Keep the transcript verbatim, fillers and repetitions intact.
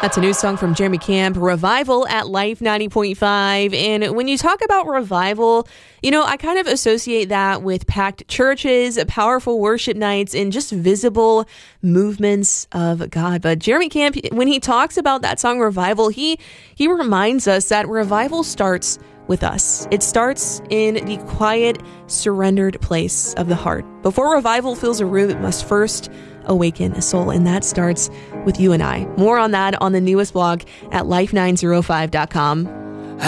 That's a new song from Jeremy Camp, Revival at Life ninety point five. And when you talk about revival, you know, I kind of associate that with packed churches, powerful worship nights, and just visible movements of God. But Jeremy Camp, when he talks about that song Revival, he he reminds us that revival starts with us. It starts in the quiet, surrendered place of the heart. Before revival fills a room, it must first awaken a soul, and that starts with you and I. More on that on the newest blog at life nine oh five dot com.